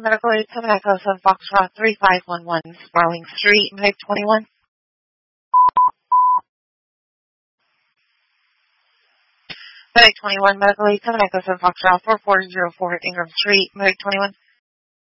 Medical Aid, 7 Echo 7 Foxtrot 3511 Sparling Street, Medic 21. Medic 21, Medical Aid, 7 Echo 7 Foxtrot 4404 Ingram Street, Medic 21.